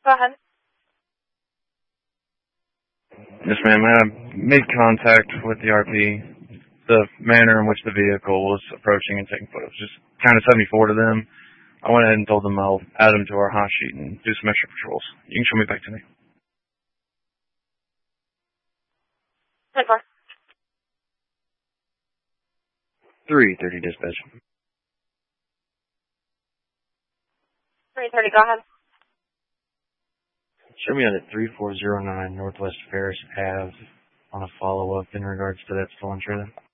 Go ahead. Yes, ma'am. I made contact with the RP. The manner in which the vehicle was approaching and taking photos just kind of set me forward to them. I went ahead and told them I'll add them to our hot sheet and do some extra patrols. You can show me back to me. 10-4. 3:30 dispatch. 3:30, go ahead. Show me on at 3409 Northwest Ferris Ave on a follow-up in regards to that stolen trailer.